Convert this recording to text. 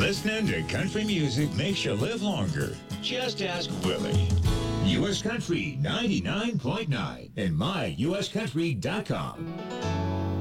Listening to country music makes you live longer. Just ask Willie. U.S. Country 99.9 and myuscountry.com.